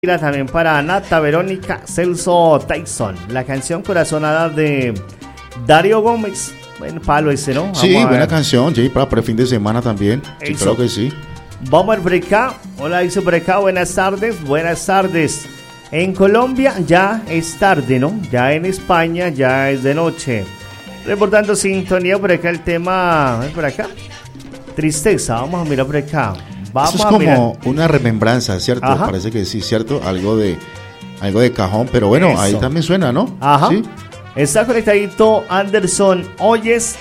También para Nata, Verónica, Celso, Tyson. La canción Corazonada de Darío Gómez. Buen palo ese, ¿no? Sí, buena canción, sí, para el fin de semana también. Sí, creo que sí. Vamos al break. Hola, dice por acá, buenas tardes, buenas tardes. En Colombia ya es tarde, ¿no? Ya en España ya es de noche. Reportando sintonía por acá el tema, por acá. Tristeza, vamos a mirar por acá. Vamos Eso es como una remembranza, ¿cierto? Ajá. Parece que sí, ¿cierto? Algo de cajón, pero bueno, eso. Ahí también suena, ¿no? Ajá. ¿Sí? Está conectadito Anderson Hoyos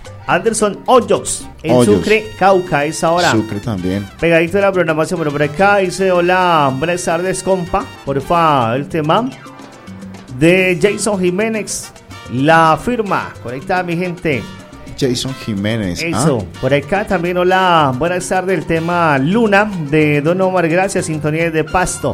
en Sucre, Cauca, es ahora. Sucre también. Pegadito de la programación, pero por acá dice, hola, buenas tardes, compa. Porfa, el tema de Jason Jiménez, La Firma. Conectada, mi gente. Jason Jiménez. Eso, por acá también, hola, buenas tardes, el tema Luna de Don Omar, gracias, sintonía de Pasto.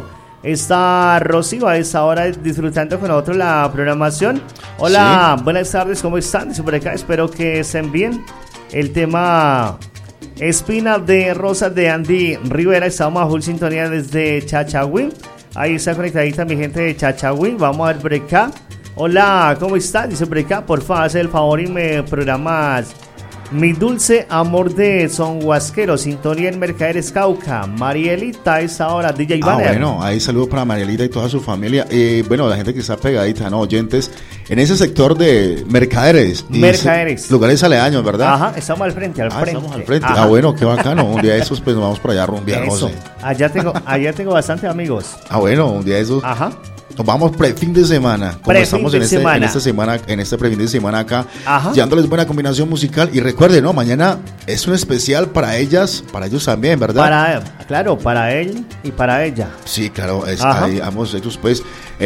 Está Rocío a esta hora disfrutando con nosotros la programación. Hola, sí. Buenas tardes, ¿cómo están? Dice por acá, espero que estén bien. El tema Espina de Rosas de Andy Rivera, estamos a full sintonía desde Chachagüí. Ahí está conectadita mi gente de Chachagüí, vamos a ver por acá. Hola, ¿cómo estás? Dice por acá, por favor, haz el favor y me programas Mi Dulce Amor de Son Huasquero, sintonía en Mercaderes Cauca. Marielita, es ahora DJ Banner. Bueno, ahí saludos para Marielita y toda su familia. Bueno, la gente que está pegadita, ¿no? Oyentes, en ese sector de Mercaderes. Lugares aledaños, ¿verdad? Ajá, estamos al frente. Estamos al frente. Ajá. Bueno, qué bacano. Un día de esos, pues nos vamos por allá a rumbear, no sé. Allá tengo bastantes amigos. Bueno, un día de esos. Ajá. Nos vamos pre-fin de semana. Como estamos en este pre-fin de semana acá. Ajá. Llevándoles buena combinación musical. Y recuerden, ¿no? Mañana es un especial para ellas, para ellos también, ¿verdad? Claro, para él y para ella. Sí, claro. Ahí, ambos ellos, pues.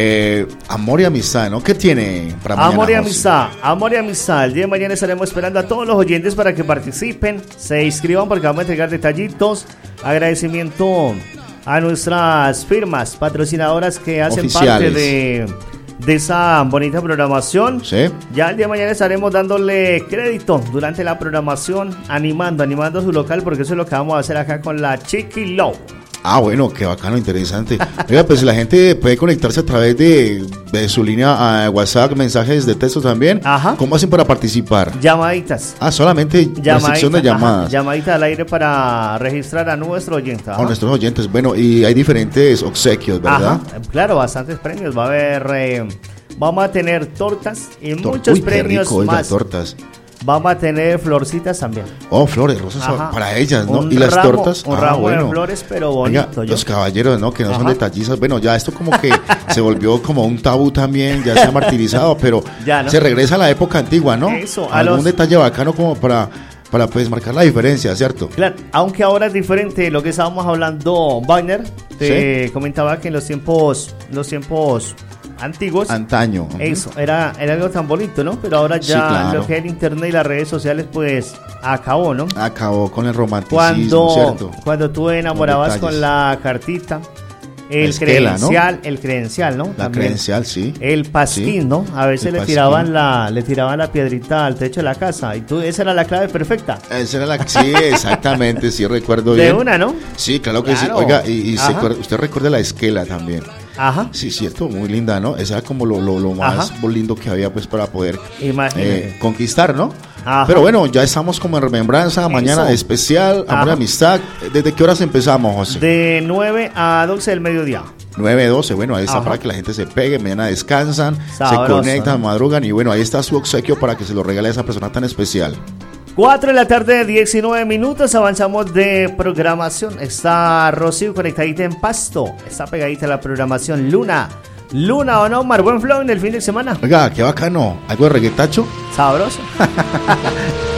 Amor y amistad, ¿no? ¿Qué tiene para mañana? Amor y amistad. El día de mañana estaremos esperando a todos los oyentes para que participen, se inscriban porque vamos a entregar detallitos. Agradecimiento a nuestras firmas patrocinadoras que hacen oficiales. Parte de esa bonita programación. Sí. Ya el día de mañana estaremos dándole crédito durante la programación, animando su local, porque eso es lo que vamos a hacer acá con la Chiqui Low. Bueno, qué bacano, interesante. Oiga, pues la gente puede conectarse a través de su línea a WhatsApp, mensajes de texto también. Ajá. ¿Cómo hacen para participar? Llamaditas. Solamente la sección de llamadas. Ajá. Llamadita al aire para registrar a nuestro oyente. A nuestros oyentes. Bueno, y hay diferentes obsequios, ¿verdad? Ajá. Claro, bastantes premios. Va a haber, vamos a tener tortas y muchos premios rico, más. Tortas. Vamos a tener florcitas también. Flores, rosas. Ajá. Para ellas, ¿no? Y las tortas. Un ramo de flores, pero bonito. Oiga, los caballeros, ¿no? Que no son detallistas. Bueno, ya esto como que se volvió como un tabú también, ya se ha martirizado, pero ya, ¿no? Se regresa a la época antigua, ¿no? Eso. Algún detalle bacano como para pues marcar la diferencia, ¿cierto? Claro, aunque ahora es diferente de lo que estábamos hablando, Wagner. Te comentaba que en los tiempos antiguos, antaño, eso era algo tan bonito, ¿no? Pero ahora ya claro. Lo que es el internet y las redes sociales, pues acabó, ¿no? Acabó con el romanticismo, ¿cierto? Cuando tú enamorabas con la cartita, el credencial, ¿no? La credencial, sí. El pasquín, sí. ¿No? A veces le tiraban la piedrita al techo de la casa y esa era la clave perfecta. Sí, exactamente, sí recuerdo bien. De una, ¿no? Sí, claro que sí. Oiga, y usted recuerda la esquela también. Ajá. Sí, cierto, muy linda, ¿no? Esa era como lo más lindo que había pues para poder conquistar, ¿no? Ajá. Pero bueno, ya estamos como en remembranza, mañana especial, amor y amistad. ¿Desde qué horas empezamos, José? De 9 a 12 del mediodía. 9 a 12, bueno, ahí está para que la gente se pegue, mañana descansan, sabroso, se conectan, madrugan y bueno, ahí está su obsequio para que se lo regale a esa persona tan especial. 4 de la tarde, 19 minutos, avanzamos de programación. Está Rocío conectadita en Pasto, está pegadita la programación Luna o no, Omar, buen flow en el fin de semana. Oiga, qué bacano, algo de reggaetacho. Sabroso.